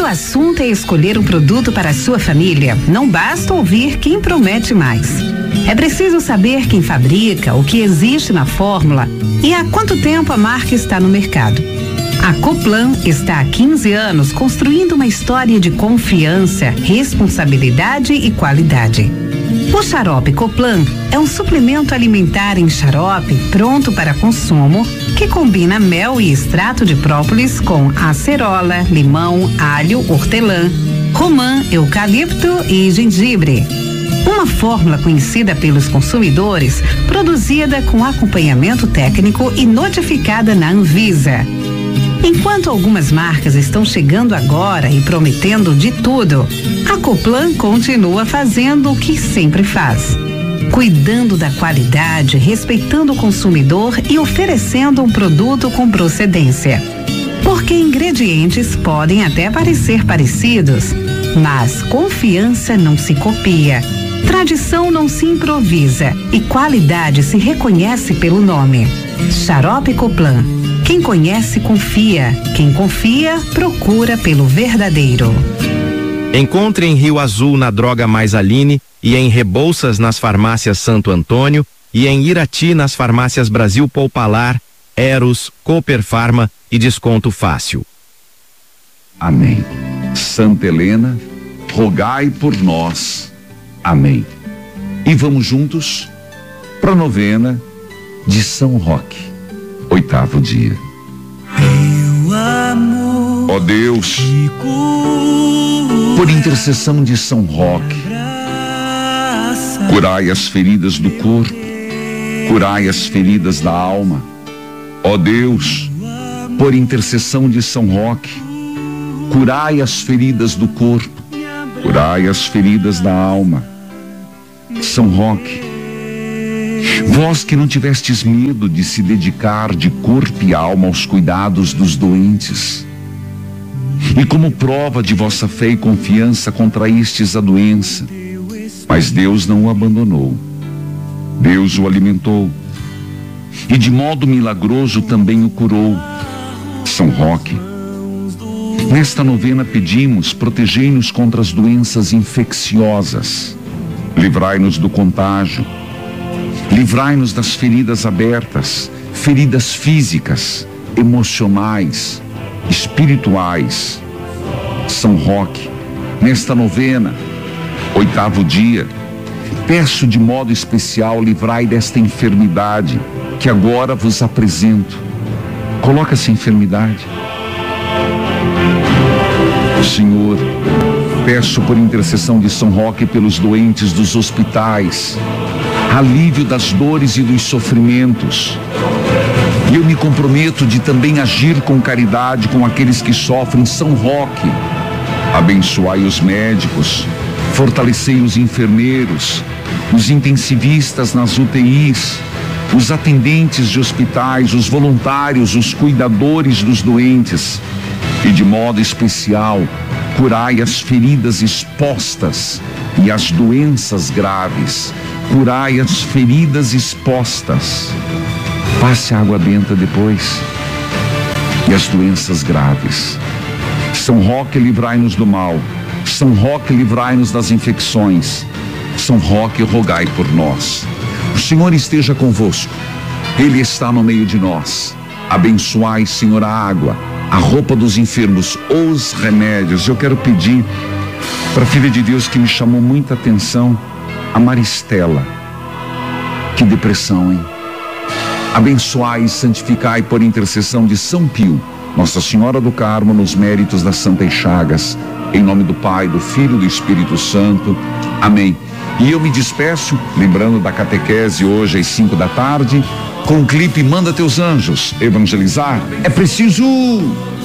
o assunto é escolher um produto para a sua família, não basta ouvir quem promete mais. É preciso saber quem fabrica, o que existe na fórmula e há quanto tempo a marca está no mercado. A Coplan está há 15 anos construindo uma história de confiança, responsabilidade e qualidade. O xarope Coplan é um suplemento alimentar em xarope pronto para consumo que combina mel e extrato de própolis com acerola, limão, alho, hortelã, romã, eucalipto e gengibre. Uma fórmula conhecida pelos consumidores, produzida com acompanhamento técnico e notificada na Anvisa. Enquanto algumas marcas estão chegando agora e prometendo de tudo, a Coplan continua fazendo o que sempre faz. Cuidando da qualidade, respeitando o consumidor e oferecendo um produto com procedência. Porque ingredientes podem até parecer parecidos, mas confiança não se copia, tradição não se improvisa e qualidade se reconhece pelo nome. Xarope Coplan. Quem conhece, confia. Quem confia, procura pelo verdadeiro. Encontre em Rio Azul na Droga Mais Aline e em Rebouças nas farmácias Santo Antônio e em Irati nas farmácias Brasil Poupalar, Eros, Cooper Farma e Desconto Fácil. Amém. Santa Helena, rogai por nós. Amém. E vamos juntos para a novena de São Roque, 8º dia. Ó Deus, por intercessão de São Roque, curai as feridas do corpo, curai as feridas da alma. Ó Deus, por intercessão de São Roque, curai as feridas do corpo, curai as feridas da alma. São Roque, vós que não tivestes medo de se dedicar de corpo e alma aos cuidados dos doentes, e como prova de vossa fé e confiança contraístes a doença, mas Deus não o abandonou, Deus o alimentou, e de modo milagroso também o curou. São Roque, nesta novena pedimos, protegei-nos contra as doenças infecciosas, livrai-nos do contágio, livrai-nos das feridas abertas, feridas físicas, emocionais, espirituais. São Roque, nesta novena, 8º dia, peço de modo especial, livrai desta enfermidade que agora vos apresento. Coloca essa enfermidade. Senhor, peço por intercessão de São Roque pelos doentes dos hospitais, alívio das dores e dos sofrimentos. E eu me comprometo de também agir com caridade com aqueles que sofrem. São Roque, abençoai os médicos, fortalecei os enfermeiros, os intensivistas nas UTIs, os atendentes de hospitais, os voluntários, os cuidadores dos doentes. E de modo especial, curai as feridas expostas e as doenças graves. Curai as feridas expostas. Passe a água benta depois. E as doenças graves. São Roque, livrai-nos do mal. São Roque, livrai-nos das infecções. São Roque, rogai por nós. O Senhor esteja convosco. Ele está no meio de nós. Abençoai, Senhor, a água, a roupa dos enfermos, os remédios. Eu quero pedir para a filha de Deus que me chamou muita atenção, a Maristela. Que depressão, hein? Abençoai e santificai por intercessão de São Pio, Nossa Senhora do Carmo, nos méritos das Santas Chagas, em nome do Pai, do Filho e do Espírito Santo. Amém. E eu me despeço, lembrando da catequese hoje às 5 da tarde, com o clipe Manda Teus Anjos. Evangelizar é preciso.